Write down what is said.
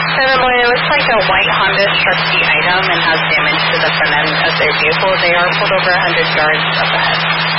Furthermore, it looks like a white Honda Sharpie item and has damage to the front end of their vehicle. They are pulled over 100 yards up ahead.